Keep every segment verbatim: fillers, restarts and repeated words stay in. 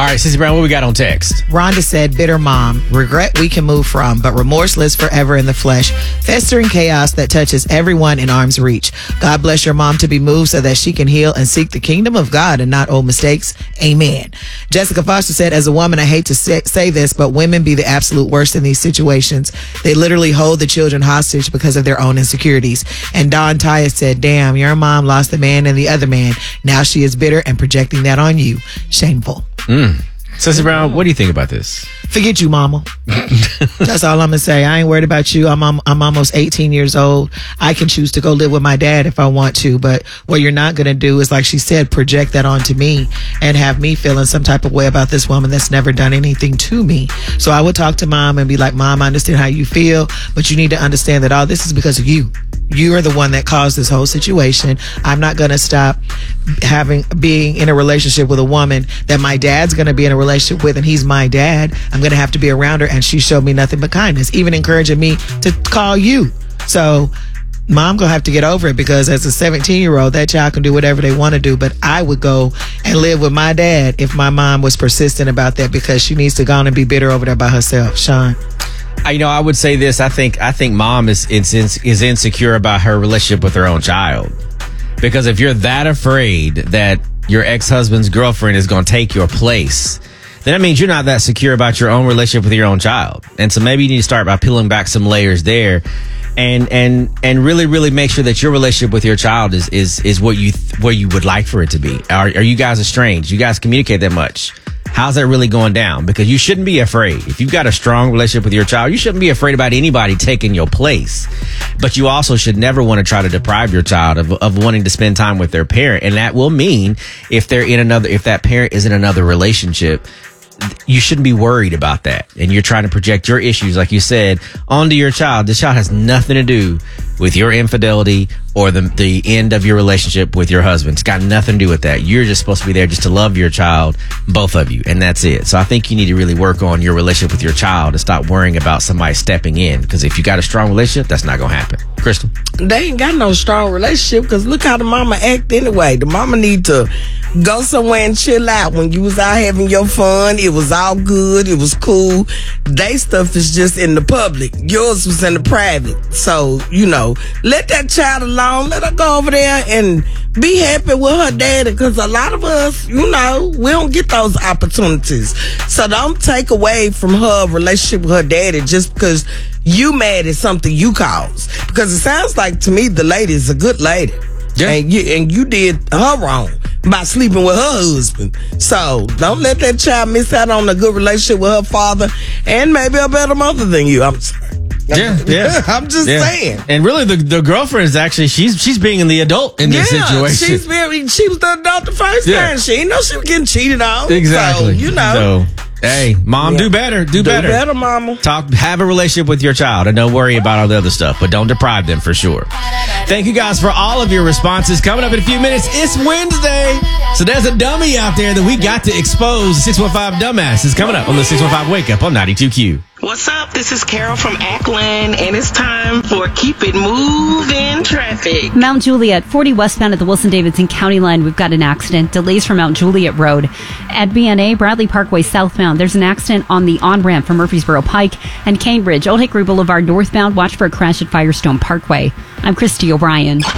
right, Sissy Brown, what we got on text? Rhonda said, bitter mom, regret we can move from, but remorse lives forever in the flesh, festering chaos that touches everyone in arm's reach. God bless your mom to be moved so that she can heal and seek the kingdom of God and not old mistakes. Amen. Jessica Foster said, as a woman, I hate to say, say this, but women be the absolute worst in these situations. They literally hold the children hostage because of their own insecurities. And Dawn Tyus said, damn, your mom lost the man and the other man. Now she is bitter and projecting that on you. Shameful. Mm. Sissy Brown, what do you think about this? Forget you, mama. That's all I'm going to say. I ain't worried about you. I'm, I'm I'm almost eighteen years old. I can choose to go live with my dad if I want to. But what you're not going to do is, like she said, project that onto me and have me feeling some type of way about this woman that's never done anything to me. So I would talk to mom and be like, Mom, I understand how you feel, but you need to understand that all this is because of you. You are the one that caused this whole situation. I'm not going to stop having being in a relationship with a woman that my dad's going to be in a relationship with, and he's my dad. I'm going to have to be around her, and she showed me nothing but kindness, even encouraging me to call you. So mom gonna have to get over it, because as a seventeen year old, that child can do whatever they want to do. But I would go and live with my dad if my mom was persistent about that, because she needs to go on and be bitter over there by herself. Sean? You know, I would say this. I think I think mom is is is insecure about her relationship with her own child. Because if you're that afraid that your ex-husband's girlfriend is going to take your place, then that means you're not that secure about your own relationship with your own child. And so maybe you need to start by peeling back some layers there, and and and really really make sure that your relationship with your child is is is what you th- what you would like for it to be. Are are you guys estranged? You guys communicate that much? How's that really going down? Because you shouldn't be afraid. If you've got a strong relationship with your child, you shouldn't be afraid about anybody taking your place. But you also should never want to try to deprive your child of, of wanting to spend time with their parent. And that will mean if they're in another, if that parent is in another relationship, you shouldn't be worried about that. And you're trying to project your issues, like you said, onto your child. The child has nothing to do with your infidelity or the the end of your relationship with your husband. It's got nothing to do with that. You're just supposed to be there just to love your child, both of you, and that's it. So I think you need to really work on your relationship with your child and stop worrying about somebody stepping in, because if you got a strong relationship, that's not going to happen. Crystal? They ain't got no strong relationship, because look how the mama act anyway. The mama need to go somewhere and chill out. When you was out having your fun, it was all good, it was cool. They stuff is just in the public. Yours was in the private. So, you know, let that child alone. Let her go over there and be happy with her daddy, because a lot of us, you know, we don't get those opportunities. So don't take away from her relationship with her daddy just because you mad at something you caused. Because it sounds like to me the lady is a good lady. Yeah. And you and you did her wrong by sleeping with her husband. So don't let that child miss out on a good relationship with her father and maybe a better mother than you. I'm sorry. Yeah, yeah. I'm just yeah. saying. And really, the the girlfriend is actually she's she's being the adult in this yeah, situation. She's very, she was the adult the first Yeah. time. She didn't know she was getting cheated on. Exactly. So, you know. So, hey, mom, Yeah. do better. Do, Do better. better, mama. Talk. Have a relationship with your child, and don't worry about all the other stuff. But don't deprive them for sure. Thank you guys for all of your responses. Coming up in a few minutes, it's Wednesday, so there's a dummy out there that we got to expose. six one five Dumbass is coming up on the six one five Wake Up on ninety-two Q. What's up? This is Carol from Ackland, and it's time for Keep It Moving Traffic. Mount Juliet, forty westbound at the Wilson-Davidson County line. We've got an accident. Delays from Mount Juliet Road. At B N A, Bradley Parkway southbound, there's an accident on the on-ramp from Murfreesboro Pike and Cambridge. Old Hickory Boulevard northbound, watch for a crash at Firestone Parkway. I'm Christy O'Brien. Get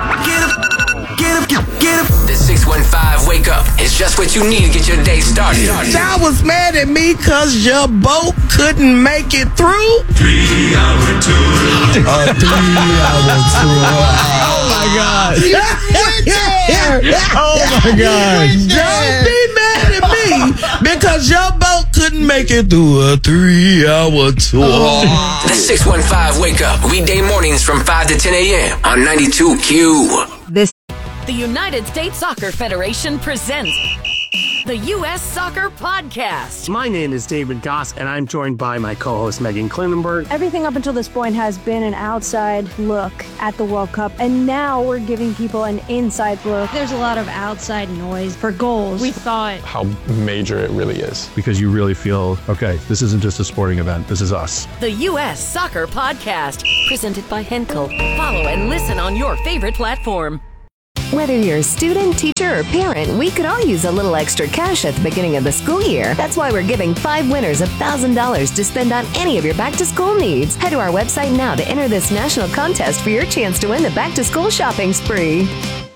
up, get up, get up. The six one five Wake Up is just what you need to get your day started. Y'all was mad at me because your boat couldn't make it through. Three hour tour. A three-hour tour. Oh my God. Yeah. Oh my God. Don't be mad at me because your boat couldn't make it through a three-hour tour. The six one five Wake Up, weekday mornings from five to ten a.m. on ninety-two Q. This The United States Soccer Federation presents the U S Soccer Podcast. My name is David Goss, and I'm joined by my co-host Megan Klinenberg. Everything up until this point has been an outside look at the World Cup, and now we're giving people an inside look. There's a lot of outside noise for goals. We thought how major it really is. Because you really feel, okay, this isn't just a sporting event, this is us. The U S Soccer Podcast, presented by Henkel. Follow and listen on your favorite platform. Whether you're a student, teacher, or parent, we could all use a little extra cash at the beginning of the school year. That's why we're giving five winners one thousand dollars to spend on any of your back-to-school needs. Head to our website now to enter this national contest for your chance to win the back-to-school shopping spree.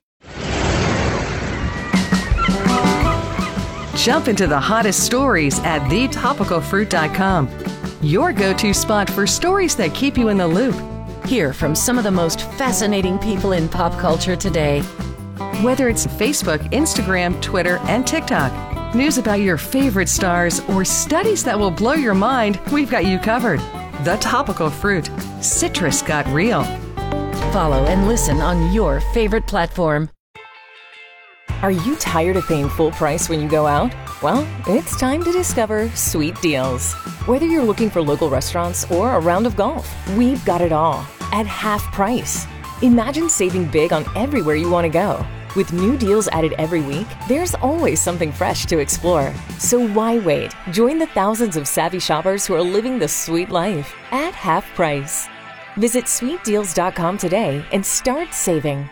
Jump into the hottest stories at the topical fruit dot com. Your go-to spot for stories that keep you in the loop. Hear from some of the most fascinating people in pop culture today. Whether it's Facebook, Instagram, Twitter, and TikTok, news about your favorite stars, or studies that will blow your mind, we've got you covered. The Topical Fruit. Citrus got real. Follow and listen on your favorite platform. Are you tired of paying full price when you go out? Well, it's time to discover Sweet Deals. Whether you're looking for local restaurants or a round of golf, we've got it all at half price. Imagine saving big on everywhere you want to go. With new deals added every week, there's always something fresh to explore. So why wait? Join the thousands of savvy shoppers who are living the sweet life at half price. Visit sweet deals dot com today and start saving.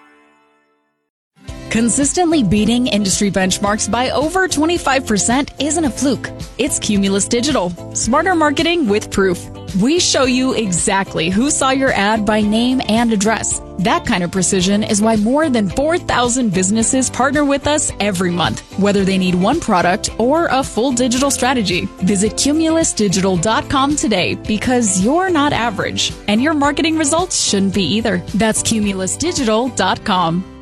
Consistently beating industry benchmarks by over twenty-five percent isn't a fluke. It's Cumulus Digital. Smarter marketing with proof. We show you exactly who saw your ad by name and address. That kind of precision is why more than four thousand businesses partner with us every month, whether they need one product or a full digital strategy. Visit cumulus digital dot com today because you're not average, and your marketing results shouldn't be either. That's cumulus digital dot com.